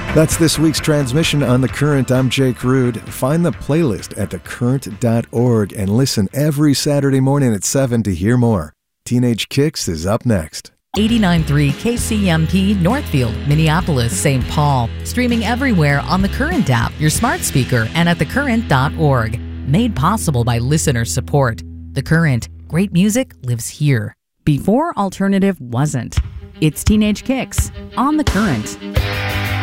That's this week's transmission on The Current. I'm Jake Rude. Find the playlist at thecurrent.org and listen every Saturday morning at 7 to hear more. Teenage Kicks is up next. 89.3 KCMP Northfield, Minneapolis, St. Paul. Streaming everywhere on The Current app, your smart speaker, and at thecurrent.org. Made possible by listener support. The Current. Great music lives here. Before alternative wasn't. It's Teenage Kicks on The Current.